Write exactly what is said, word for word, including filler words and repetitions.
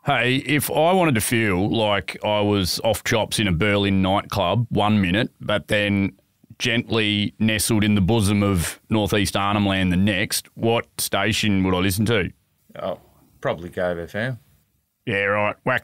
Hey, if I wanted to feel like I was off chops in a Berlin nightclub one minute, but then gently nestled in the bosom of Northeast Arnhem Land the next, what station would I listen to? Oh, probably Gove F M. Yeah, right. Whack